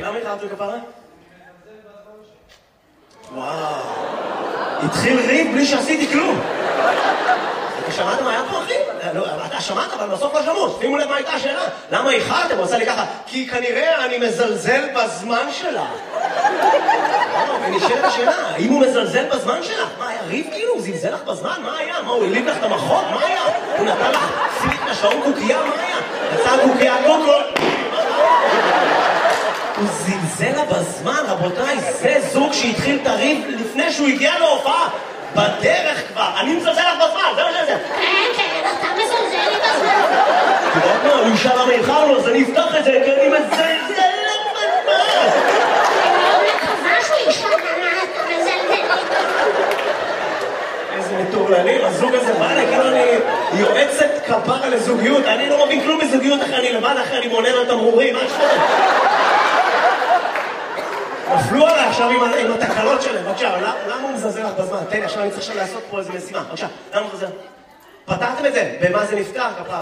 למה איחרת לכפרה? וואו, התחיל ריב בלי שעשיתי כלום. אתה שמעת מה היה פה, אחי? אתה שמעת, אבל בסוף לא שמעו. שימו לב מה הייתה השאלה. למה איחרתם? הוא עושה לי ככה, כי כנראה אני מזלזל בזמן שלה. ונשאלת השאלה, האם הוא מזלזל בזמן שלה? מה, היה ריב כאילו? הוא זלזל לך בזמן? מה היה? מה, הוא הליב לך את המחוק? מה היה? הוא נתן לך סיליק לשעון קוקייה? מה היה? יצא קוקייה קוקול? הוא זלזל לה בזמן, רבותיי, זה זוג שהתחיל את הריב לפני שהוא הגיע להופעה. בדרך כבר, אני מזלזל לך בזמן, זה מה שזה. כן, אתה מזלזל לי בזמן. אתה יודעת מה, הוא ישאל למה איחרנו, אז אני אפתח את זה, כי אני מזלזל לך בזמן. אני מקווה שהוא ישאל למה אתה מזלזל לי בזמן. איזה מטורללים, הזוג הזה בא לי, כאילו אני יועצת כפרה לזוגיות, אני לא מבין כלום בזוגיות אחרי אני לבד, אחרי אני מונן על תמרורים, מה שחור? נפלו עליי עכשיו עם התקלות שלהם, בבקשה, למה הוא מזלזל לך בזמן? תן לי, עכשיו אני צריך לעשות פה איזה משימה, בבקשה, למה הוא מזלזל? פתרתם את זה? במה זה נפתר, כפרה?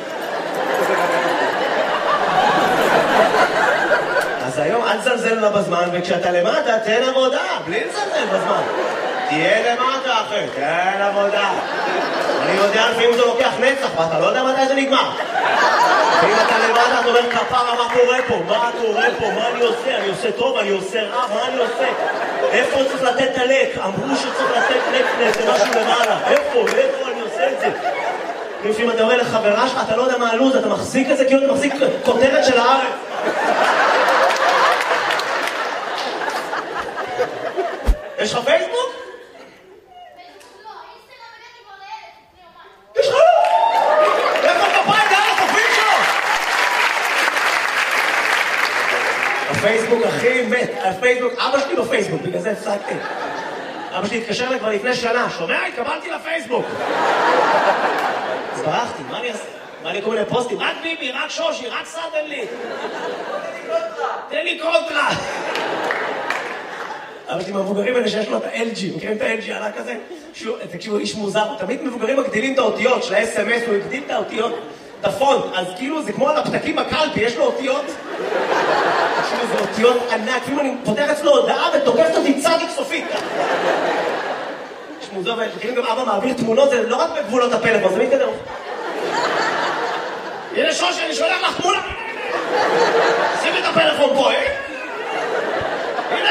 אז היום אל תזלזל לה בזמן, וכשאתה למטה, תן עבודה, בלי לזלזל בזמן. תהיה למטה, אחי, תן עבודה. אני יודע לפעמים זה לוקח נצח, ואתה לא יודע מתי זה נגמר. ואם אתה למטה, אתה אומר, כפרה, מה קורה פה? מה קורה פה? מה אני עושה? אני עושה טוב, אני עושה רע, מה אני עושה? איפה צריך לתת את הלק? אמרו שצריך לתת לק למשהו למעלה. איפה אני עושה את זה? אם אתה אומר לחברה שלך, אתה לא יודע מה הלוז, אתה מחזיק את זה כאילו אתה מחזיק כותרת של הארץ. יש לך פייסבוק? יש לך? איפה כפיים לאן החופים שלו? הפייסבוק הכי מת, הפייסבוק, אבא שלי בפייסבוק, בגלל זה הפסקתי. אבא שלי התקשר לי כבר לפני שנה, שומע? התקבלתי לפייסבוק. אז ברחתי, מה אני אעשה? מה לי כל מיני פוסטים? רק ביבי, רק שושי, רק סאדן לי. תן לי קונטרה. אבל יש לי מהמבוגרים האלה שיש לו את ה-LG, מכירים את ה-LG עלה כזה? תקשיבו, איש מוזר, תמיד מבוגרים מגדילים את האותיות של ה-SMS, הוא הגדיל את האותיות, את הפונט, אז כאילו זה כמו על הפתקים בקלפי, יש לו אותיות. תקשיבו, זה אותיות ענק, כאילו אני פותח אצלו הודעה ותוקפת אותי צדיק סופית. יש מוזר, וכאילו גם אבא מעביר תמונות, זה לא רק בגבולות הפלאפון, זה מתקדם. הנה שושי, אני שולח לך תמונה. שימי את הפלאפון פה, אה? הנה.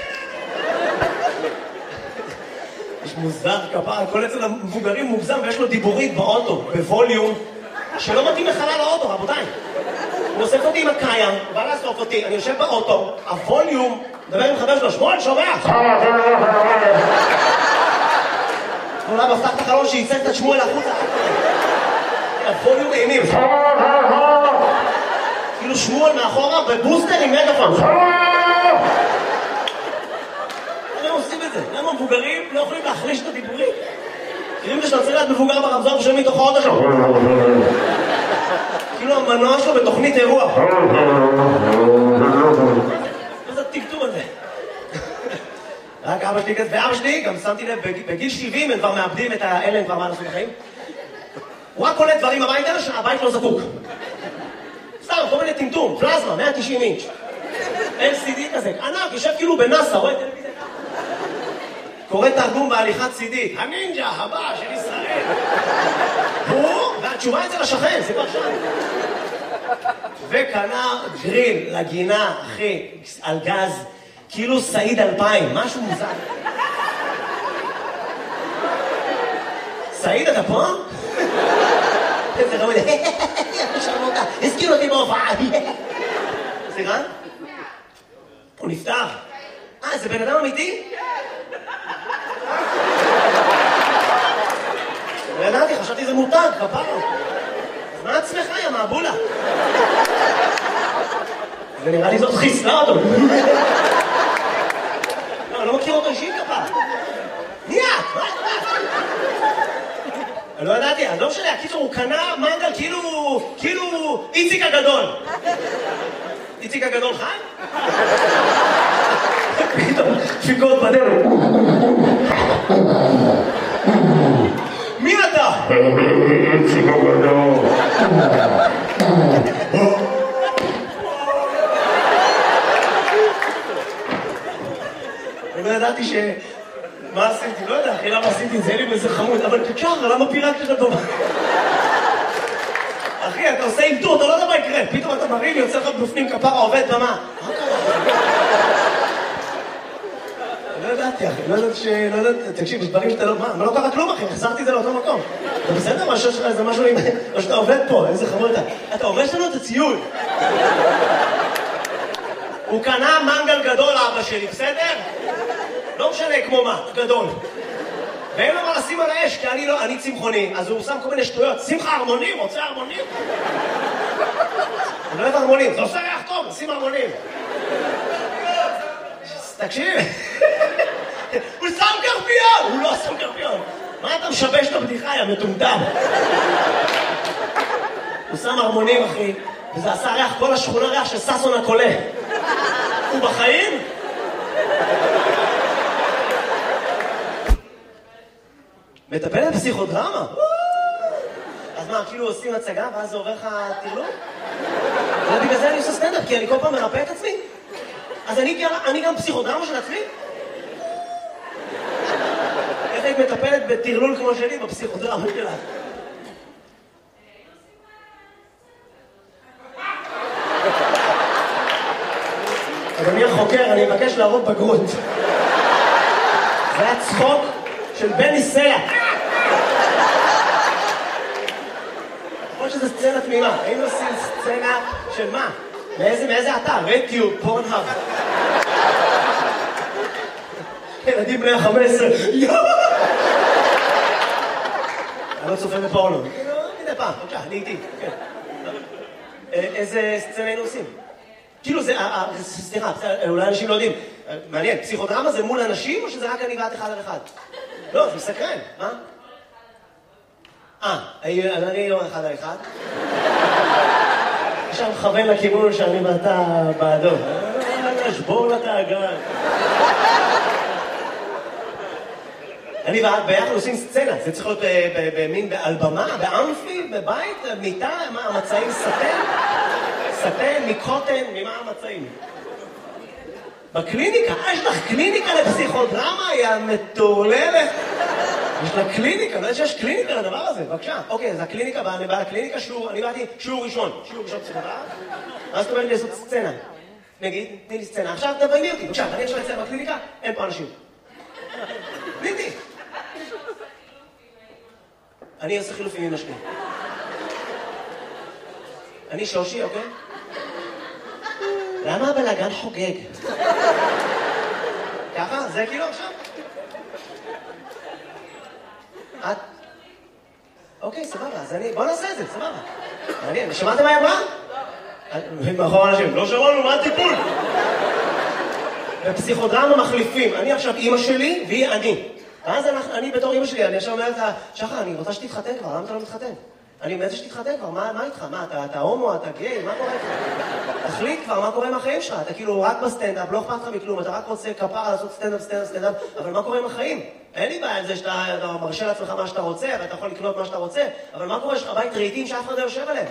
יש מוזר כפרה, כל אצל המבוגרים מוגזם ויש לו דיבורית באוטו, בווליום, שלא מתאים לחלל האוטו, רבותיי. הוא אוסף אותי עם הקיים, הוא בא לאסוף אותי, אני יושב באוטו, הווליום, מדבר עם חבר שלו, שמואל, שומע! אולי מפתח את החלון שייצג את שמואל החוצה. הווליום אימים. כאילו שמואל מאחורה בבוסטר עם מגפון. למה עושים את זה? למה מבוגרים לא יכולים להחליש את הדיבורים? כאילו שאתה צריך להיות מבוגר ברמזור ושומעים מתוך האוטו שלו. כאילו המנוע שלו בתוכנית אירוע. מה זה הטקטום הזה? רק אבא שלי כזה, ואבא שלי גם שמתי לב, בגיל 70 הם כבר מאבדים את האלה, הם כבר מה לעשות בחיים. הוא רק קולט דברים הביתה שהבית לא זקוק. סתם, כל מיני טמטום, פלזמה, 190 אינץ'. LCD כזה, ענק, יושב כאילו בנאסא, רואה טלוויזיה. קורא תרגום בהליכת צידית, הנינג'ה הבא של ישראל. הוא, והתשובה אצל השכן, זה כבר שם. וקנה גריל לגינה, אחי, על גז, כאילו סעיד 2000, משהו מוזר. סעיד, אתה פה? איזה רמוד, שרמותה, הזכיר אותי בהופעה. סליחה? הוא נפטר. זה בן אדם אמיתי? לא ידעתי, חשבתי זה מותג, כפרה. אז מה עצמך, יא מעבולה? ונראה לי זאת חיסלה אותו. לא, אני לא מכיר אותו אישית, כפרה. מי את? מה את? אני לא ידעתי, אז לא משנה, הקיצור, הוא קנה מנגל כאילו איציק הגדול. איציק הגדול חי? פתאום, דפיקות בדלת. מי אתה? איציק הגדול. ידעתי ש... מה עשיתי? לא יודע, אחי, למה עשיתי את זה? אין לי באיזה חמוד, אבל תשחר, למה פירקתי לך טובה? אחי, אתה עושה אינטור, אתה לא יודע מה יקרה. פתאום אתה מרים, יוצא לך בפנים כפרה, עובד במה. מה קרה? לא ידעתי, אחי, לא ידעתי, תקשיב, יש דברים שאתה לא... מה לא קרה כלום, אחי? החזרתי את זה לאותו מקום. אתה בסדר? מה שיש לך איזה משהו עם... או שאתה עובד פה, איזה חמוד אתה. אתה הורס לנו את הציוד. הוא קנה מנגל גדול, אבא שלי, בסדר? לא משנה כמו מה, גדול. ואין לו מה לשים על האש, כי אני צמחוני, אז הוא שם כל מיני שטויות. שים לך הרמונים, רוצה הרמונים? אני לא אוהב הרמונים, זה עושה ריח טוב, שים הרמונים. תקשיב, הוא שם קרפיון! הוא לא שם קרפיון. מה אתה משבש את הבדיחה, יא מטומטם? הוא שם הרמונים, אחי, וזה עשה ריח, כל השכונה ריח של ססון הקולה. הוא בחיים? מטפלת פסיכודרמה? אז מה, כאילו עושים הצגה ואז זה עובר לך תרלום? בגלל זה אני עושה סטנדאפ, כי אני כל פעם מרפא את עצמי? אז אני גם פסיכודרמה של עצמי? איך היית מטפלת בתרלול כמו שלי בפסיכודרמה שלה? אדוני החוקר, אני מבקש להראות בגרות. זה היה צחוק של בני סלע. שזה סצנה תמימה, היינו עושים סצנה של מה? מאיזה אתר? רדיו, פורנהאב. ילדים בני ה-15. אני לא צופה בפורנו. מדי פעם, בבקשה, אני איתי. איזה סצנה היינו עושים? כאילו זה, סליחה, אולי אנשים לא יודעים. מעניין, פסיכודרמה זה מול אנשים או שזה רק אני ואת אחד על אחד? לא, זה מסקרן, מה? אני לא אחד על אחד. עכשיו מכוון לכיוון שאני ואתה בעדו. שבור לה את האגן. אני ואת ביחד עושים סצנה. זה צריך להיות במין באלבמה, באמפי, בבית, מיטה, מה המצעים? סטן, מקוטן, ממה המצעים? בקליניקה? יש לך קליניקה לפסיכודרמה? היא המטורללת. יש לה קליניקה, לא יודע שיש קליניקה לדבר הזה, בבקשה. אוקיי, אז הקליניקה, אני בא לקליניקה, אני באתי שיעור ראשון פסיכודרמה, אז זאת אומרת לי לעשות סצנה. נגיד, תני לי סצנה. עכשיו תבייני אותי, בבקשה, אני עכשיו אצלם בקליניקה, אין פה אנשים. תני. אני עושה חילופים עם משקיע. אני שושי, אוקיי? למה הבלגן חוגג? ככה? זה כאילו עכשיו? את? אוקיי, סבבה, אז בוא נעשה את זה, סבבה. מעניין, שמעת מה היא אמרה? מאחור אנשים, לא שמענו, מה הטיפול? בפסיכודרמה מחליפים, אני עכשיו אימא שלי והיא אני. ואז אני בתור אימא שלי, אני עכשיו אומרת לה, שחר, אני רוצה שתתחתן כבר, למה אתה לא מתחתן? אני מאיזה שתתחתן כבר, מה איתך? מה, אתה הומו, אתה גיי, מה קורה איתך? תחליט כבר, מה קורה עם החיים שלך? אתה כאילו רק בסטנדאפ, לא אכפת לך מכלום, אתה רק רוצה כפרה לעשות סטנדאפ, אבל מה קורה עם החיים? אין לי בעיה עם זה שאתה מרשה לעצמך מה שאתה רוצה, ואתה יכול לקנות מה שאתה רוצה, אבל מה קורה? יש לך בית רהיטים שאף אחד לא יושב עליהם?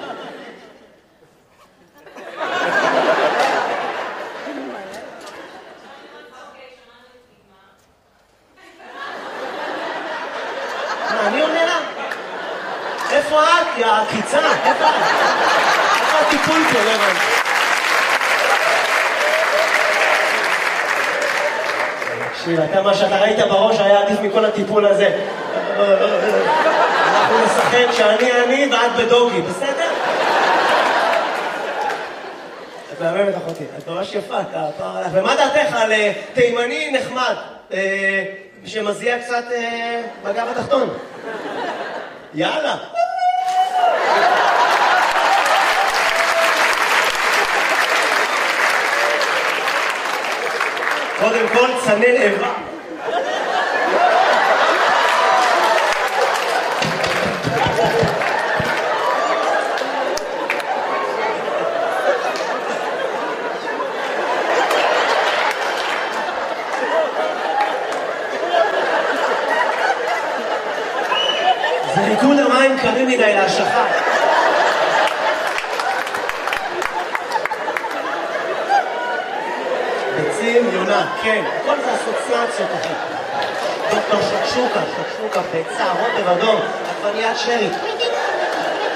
אני עונה לה? איפה את? יא הקיצה? איפה את? איפה הטיפול פה, לא הבנתי? תקשיב, אתה מה שאתה ראית בראש היה עדיף מכל הטיפול הזה. אנחנו נשחק שאני ואת בדוגי, בסדר? את מהממת אחותי, את ממש יפה, אתה פעם עליך. ומה דעתך על תימני נחמד, שמזיע קצת בגב התחתון? יאללה. קודם כל, צנן איבה. זה ריקוד המים קרים מדי להשלכה. ביצים, יונה, כן, הכל זה אסוציאציות, אחי. דוקטור שקשוקה, ביצה, רוטב אדום, עגבניית שרי.